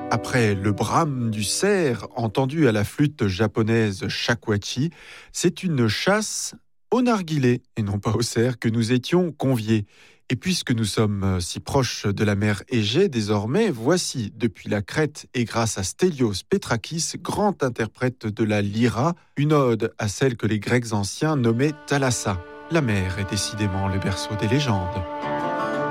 Après le brame du cerf, entendu à la flûte japonaise shakuhachi, c'est une chasse au narguilé, et non pas au cerf, que nous étions conviés. Et puisque nous sommes si proches de la mer Égée désormais, voici, depuis la Crète et grâce à Stelios Petrakis, grand interprète de la lyra, une ode à celle que les Grecs anciens nommaient Thalassa. La mer est décidément le berceau des légendes.